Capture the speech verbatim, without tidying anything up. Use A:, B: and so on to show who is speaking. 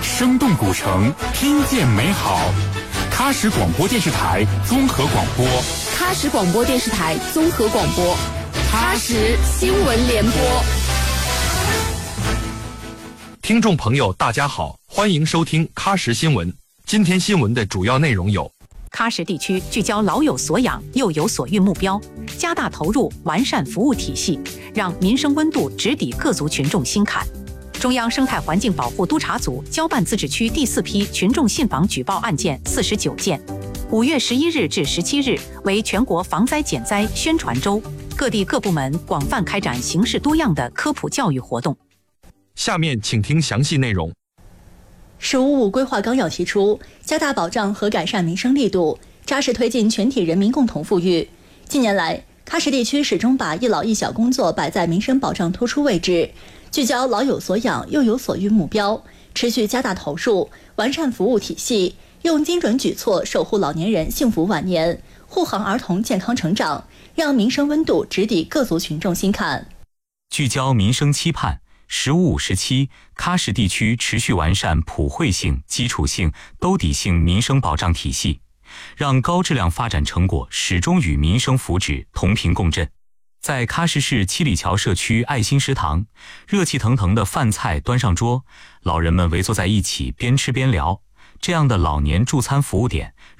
A: 生动古城，听见美好。喀什广播电视台综合广播，
B: 喀什广播电视台综合广播，喀什新闻联播。
C: 听众朋友，大家好，欢迎收听喀什新闻。今天新闻的主要内容有：
D: 喀什地区聚焦老有所养、幼有所育目标，加大投入，完善服务体系，让民生温度直抵各族群众心坎。中央生态环境保护督察组交办自治区第四批群众信访举报案件四十九件。五月十一日至十七日为全国防灾减灾宣传周，各地各部门广泛开展形式多样的科普教育活动。
C: 下面请听详细内容。
E: 十五五规划纲要提出，加大保障和改善民生力度，扎实推进全体人民共同富裕。近年来，喀什地区始终把一老一小工作摆在民生保障突出位置，聚焦老有所养、幼有所育目标，持续加大投入，完善服务体系，用精准举措守护老年人幸福晚年，护航儿童健康成长，让民生温度直抵各族群众心坎。
F: 聚焦民生期盼，十五五时期，喀什地区持续完善普惠性、基础性、兜底性民生保障体系，让高质量发展成果始终与民生福祉同频共振。在喀什市七里桥社区爱心食堂，热气腾腾的饭菜端上桌，老人们围坐在一起边吃边聊，这样的老年助餐服务点